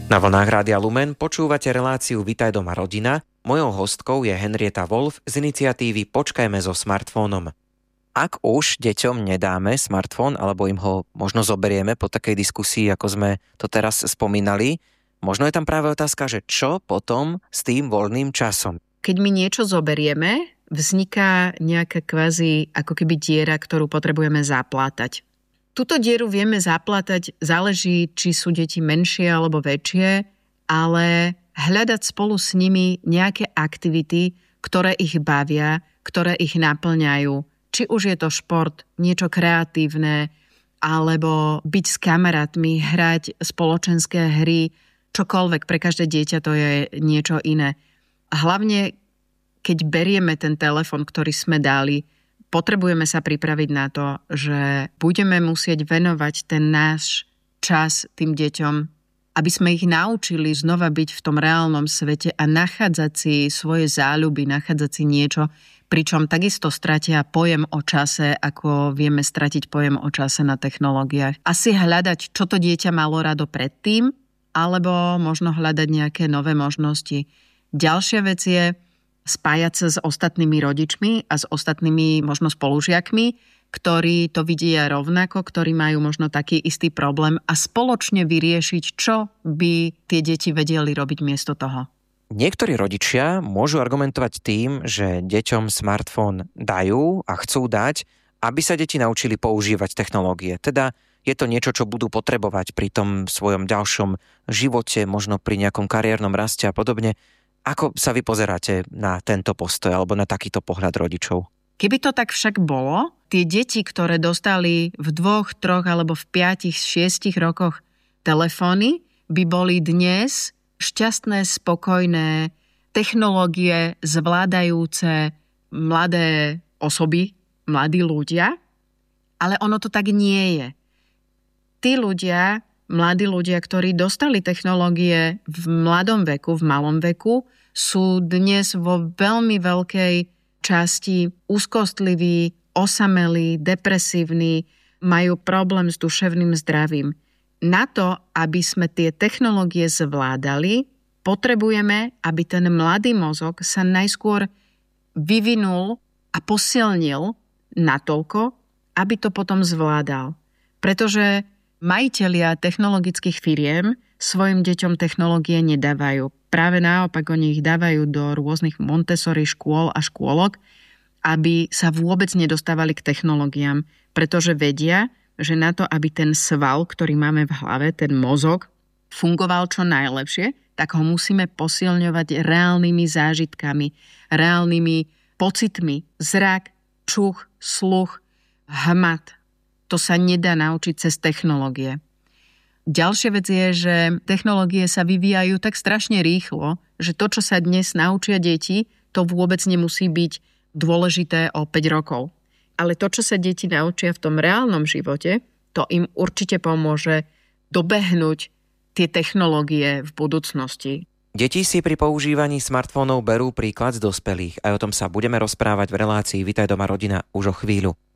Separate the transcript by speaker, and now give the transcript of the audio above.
Speaker 1: Na vlnách Rádia Lumen počúvate reláciu Vitaj doma rodina. Mojou hostkou je Henrieta Wolf z iniciatívy Počkajme so smartfónom. Ak už deťom nedáme smartfón, alebo im ho možno zoberieme po takej diskusii, ako sme to teraz spomínali, možno je tam práve otázka, že čo potom s tým voľným časom?
Speaker 2: Keď my niečo zoberieme, vzniká nejaká kvázi ako keby diera, ktorú potrebujeme zaplátať. Túto dieru vieme zaplátať, záleží, či sú deti menšie alebo väčšie, ale hľadať spolu s nimi nejaké aktivity, ktoré ich bavia, ktoré ich naplňajú. Či už je to šport, niečo kreatívne, alebo byť s kamarátmi, hrať spoločenské hry, čokoľvek, pre každé dieťa to je niečo iné. A hlavne, keď berieme ten telefon, ktorý sme dali, potrebujeme sa pripraviť na to, že budeme musieť venovať ten náš čas tým deťom, aby sme ich naučili znova byť v tom reálnom svete a nachádzať si svoje záľuby, nachádzať si niečo, pričom takisto stratia pojem o čase, ako vieme stratiť pojem o čase na technológiách. Asi hľadať, čo to dieťa malo rado predtým, alebo možno hľadať nejaké nové možnosti. Ďalšia vec je spájať sa s ostatnými rodičmi a s ostatnými možno spolužiakmi, ktorí to vidia rovnako, ktorí majú možno taký istý problém a spoločne vyriešiť, čo by tie deti vedeli robiť miesto toho.
Speaker 1: Niektorí rodičia môžu argumentovať tým, že deťom smartfón dajú a chcú dať, aby sa deti naučili používať technológie. Teda je to niečo, čo budú potrebovať pri tom svojom ďalšom živote, možno pri nejakom kariérnom raste a podobne. Ako sa vy pozeráte na tento postoj alebo na takýto pohľad rodičov?
Speaker 2: Keby to tak však bolo, tie deti, ktoré dostali v 2, 3 alebo v 5, 6 rokoch telefóny, by boli dnes šťastné, spokojné, technológie zvládajúce mladé osoby, mladí ľudia, ale ono to tak nie je. Tí ľudia, mladí ľudia, ktorí dostali technológie v mladom veku, v malom veku, sú dnes vo veľmi veľkej časti úzkostliví, osamelí, depresívni, majú problém s duševným zdravím. Na to, aby sme tie technológie zvládali, potrebujeme, aby ten mladý mozog sa najskôr vyvinul a posilnil natoľko, aby to potom zvládal. Pretože majitelia technologických firiem svojim deťom technológie nedávajú. Práve naopak, oni ich dávajú do rôznych Montessori škôl a škôlok, aby sa vôbec nedostávali k technológiám, pretože vedia, že na to, aby ten sval, ktorý máme v hlave, ten mozog, fungoval čo najlepšie, tak ho musíme posilňovať reálnymi zážitkami, reálnymi pocitmi, zrak, čuch, sluch, hmat. To sa nedá naučiť cez technológie. Ďalšia vec je, že technológie sa vyvíjajú tak strašne rýchlo, že to, čo sa dnes naučia deti, to vôbec nemusí byť dôležité o 5 rokov. Ale to, čo sa deti naučia v tom reálnom živote, to im určite pomôže dobehnúť tie technológie v budúcnosti.
Speaker 1: Deti si pri používaní smartfónov berú príklad z dospelých a o tom sa budeme rozprávať v relácii Vitaj doma rodina už o chvíľu.